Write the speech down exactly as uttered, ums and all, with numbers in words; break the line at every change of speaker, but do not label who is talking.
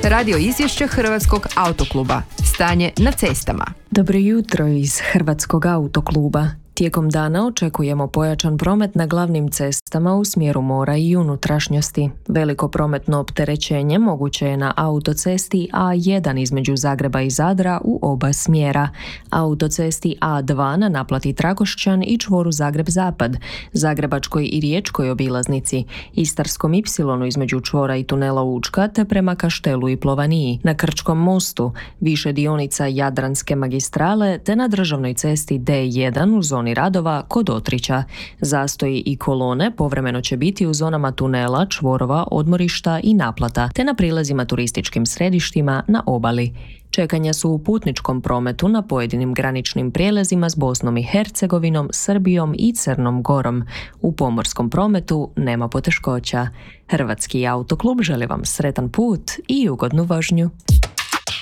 Radio izvješće Hrvatskog autokluba. Stanje na cestama.
Dobro jutro iz Hrvatskog autokluba. Tijekom dana očekujemo pojačan promet na glavnim cestama u smjeru mora i unutrašnjosti. Veliko prometno opterećenje moguće je na autocesti A jedan između Zagreba i Zadra u oba smjera, autocesti A dva na naplati Trakošćan i čvoru Zagreb-Zapad, Zagrebačkoj i Riječkoj obilaznici, Istarskom ipsilonu između čvora i tunela Učka te prema Kaštelu i Plovaniji, na Krčkom mostu, više dionica Jadranske magistrale te na državnoj cesti D jedan u zoni radova kod Otrića. Zastoji i kolone povremeno će biti u zonama tunela, čvorova, odmorišta i naplata, te na prilazima turističkim središtima na obali. Čekanja su u putničkom prometu na pojedinim graničnim prijelazima s Bosnom i Hercegovinom, Srbijom i Crnom Gorom. U pomorskom prometu nema poteškoća. Hrvatski autoklub želi vam sretan put i ugodnu vožnju.